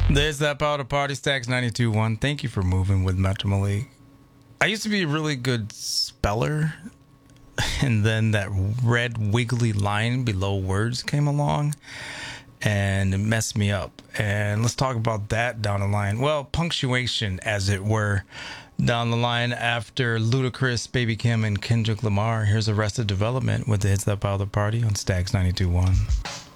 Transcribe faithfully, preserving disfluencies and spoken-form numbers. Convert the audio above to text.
There's that power to party. Stacks ninety-two point one. Thank you for moving with Metro Malik. I used to be a really good speller, and then that red wiggly line below words came along, and it messed me up. And let's talk about that down the line. Well, punctuation, as it were, down the line after Ludacris, Baby Kim, and Kendrick Lamar. Here's Arrested Development with the Hits That Power the Party on Stacks ninety-two point one.